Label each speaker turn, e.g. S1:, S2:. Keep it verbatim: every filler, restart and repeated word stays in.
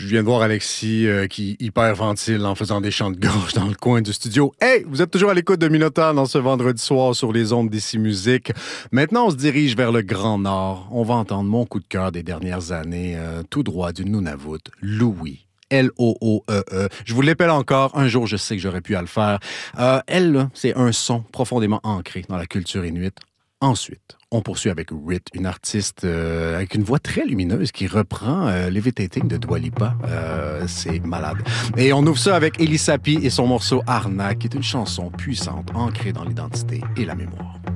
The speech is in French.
S1: Je viens de voir Alexis euh, qui hyperventile en faisant des chants de gorge dans le coin du studio. Hey, vous êtes toujours à l'écoute de Minotaur dans ce vendredi soir sur les ondes d'Ici Musique. Maintenant, on se dirige vers le Grand Nord. On va entendre mon coup de cœur des dernières années, euh, tout droit du Nunavut, Louis. L O O E E. Je vous l'appelle encore. Un jour, je sais que j'aurais pu à le faire. Euh, elle, là, c'est un son profondément ancré dans la culture inuite. Ensuite, on poursuit avec Rit, une artiste euh, avec une voix très lumineuse qui reprend euh, Levitating de Dua Lipa. Euh, c'est malade. Et on ouvre ça avec Elisapi et son morceau Arnak, qui est une chanson puissante, ancrée dans l'identité et la mémoire.